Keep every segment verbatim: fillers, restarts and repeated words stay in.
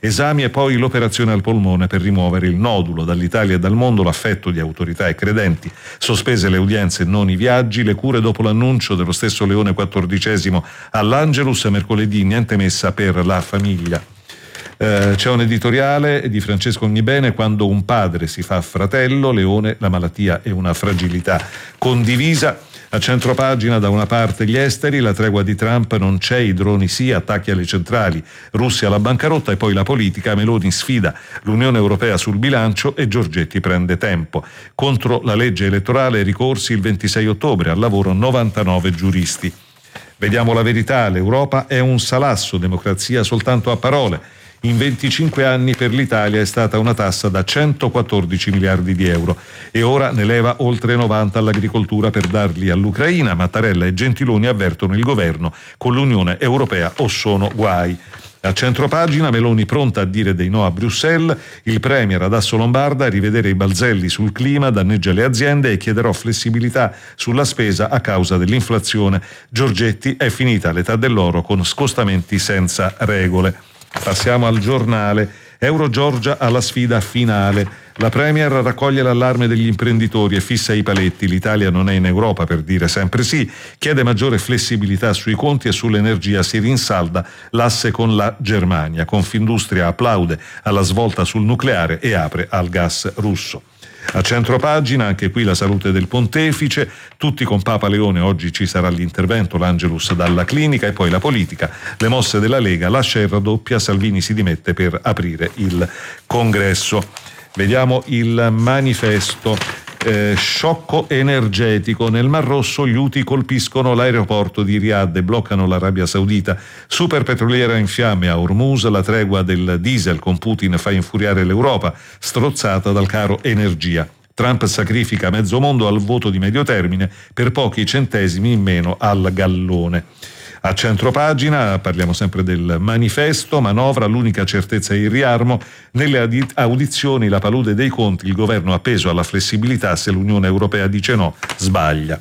Esami e poi l'operazione al polmone per rimuovere il nodulo. Dall'Italia e dal mondo l'affetto di autorità e credenti. Sospese le udienze e non i viaggi, le cure dopo l'annuncio dello stesso Leone quattordicesimo all'Angelus. Mercoledì niente messa per la famiglia. Eh, c'è un editoriale di Francesco Ognibene: quando un padre si fa fratello, Leone, la malattia è una fragilità condivisa. A centropagina, da una parte gli esteri, la tregua di Trump non c'è, i droni sì, attacchi alle centrali, Russia alla bancarotta, e poi la politica. Meloni sfida l'Unione Europea sul bilancio e Giorgetti prende tempo. Contro la legge elettorale, ricorsi il ventisei ottobre, al lavoro novantanove giuristi. Vediamo la verità: l'Europa è un salasso, democrazia soltanto a parole. In venticinque anni per l'Italia è stata una tassa da centoquattordici miliardi di euro e ora ne leva oltre novanta all'agricoltura per darli all'Ucraina. Mattarella e Gentiloni avvertono il governo: con l'Unione Europea o sono guai. A centropagina, Meloni pronta a dire dei no a Bruxelles, il premier ad Assolombarda a rivedere i balzelli sul clima, danneggia le aziende e chiederò flessibilità sulla spesa a causa dell'inflazione. Giorgetti: è finita l'età dell'oro con scostamenti senza regole. Passiamo al giornale. Euro Giorgia alla sfida finale. La Premier raccoglie l'allarme degli imprenditori e fissa i paletti. L'Italia non è in Europa per dire sempre sì. Chiede maggiore flessibilità sui conti e sull'energia. Si rinsalda l'asse con la Germania. Confindustria applaude alla svolta sul nucleare e apre al gas russo. A centropagina, anche qui la salute del pontefice, tutti con Papa Leone. Oggi ci sarà l'intervento, l'Angelus dalla clinica, e poi la politica, le mosse della Lega, lascia il raddoppia, Salvini si dimette per aprire il congresso. Vediamo il manifesto. Eh, sciocco energetico. Nel Mar Rosso gli Houthi colpiscono l'aeroporto di Riyadh e bloccano l'Arabia Saudita. Super petroliera in fiamme a Hormuz, la tregua del diesel con Putin fa infuriare l'Europa, strozzata dal caro energia. Trump sacrifica mezzo mondo al voto di medio termine per pochi centesimi in meno al gallone. A centropagina parliamo sempre del manifesto. Manovra, l'unica certezza è il riarmo. Nelle audizioni la palude dei conti, il governo appeso alla flessibilità, se l'Unione Europea dice no sbaglia.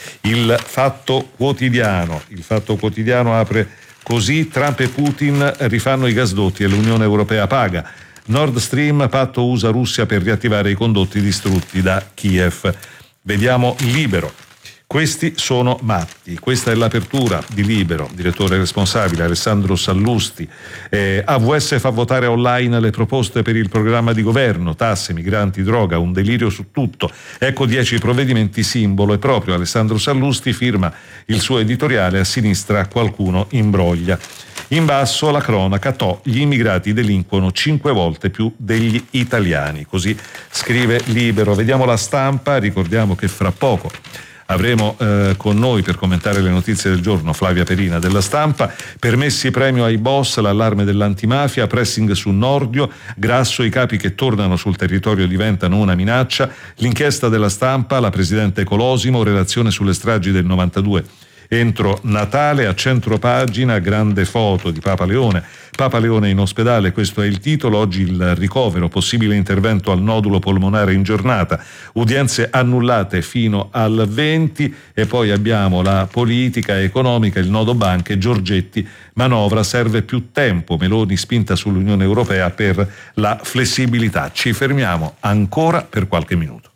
Il Fatto Quotidiano, il Fatto Quotidiano apre così: Trump e Putin rifanno i gasdotti e l'Unione Europea paga. Nord Stream, patto U S A-Russia per riattivare i condotti distrutti da Kiev. Vediamo Libero. Questi sono matti. Questa è l'apertura di Libero. Direttore responsabile Alessandro Sallusti. Eh, A V S fa votare online le proposte per il programma di governo: tasse, migranti, droga, un delirio su tutto. Ecco dieci provvedimenti simbolo, e proprio Alessandro Sallusti firma il suo editoriale. A sinistra qualcuno imbroglia. In basso la cronaca: To, gli immigrati delinquono cinque volte più degli italiani. Così scrive Libero. Vediamo La Stampa. Ricordiamo che fra poco avremo eh, con noi per commentare le notizie del giorno Flavia Perina della Stampa. Permessi premio ai boss, l'allarme dell'antimafia, pressing su Nordio, Grasso, i capi che tornano sul territorio diventano una minaccia, l'inchiesta della Stampa, la presidente Colosimo, relazione sulle stragi del novantadue. Entro Natale, a centropagina, grande foto di Papa Leone. Papa Leone in ospedale, questo è il titolo. Oggi il ricovero, possibile intervento al nodulo polmonare in giornata, udienze annullate fino al venti, e poi abbiamo la politica economica, il nodo banche, Giorgetti, manovra, serve più tempo, Meloni spinta sull'Unione Europea per la flessibilità. Ci fermiamo ancora per qualche minuto.